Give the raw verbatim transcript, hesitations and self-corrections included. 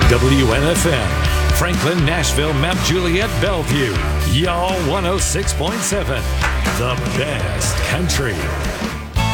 W N F M, Franklin, Nashville, Mount Juliet, Bellevue. Y'all one oh six point seven. The best country.